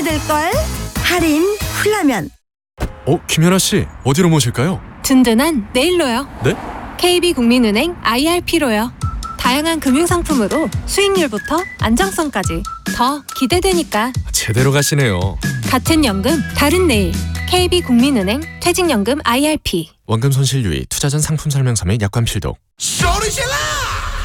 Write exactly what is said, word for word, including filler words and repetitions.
사게 될걸? 할인 훌라면. 어, 김연아 씨, 어디로 모실까요? 든든한 네일로요. 네? 케이비국민은행 아이알피로요. 다양한 금융상품으로 수익률부터 안정성까지 더 기대되니까. 제대로 가시네요. 같은 연금 다른 내일. 케이비국민은행 퇴직연금 아이알피. 원금 손실 유의, 투자 전 상품 설명서 및 약관 필독. 소리 질러!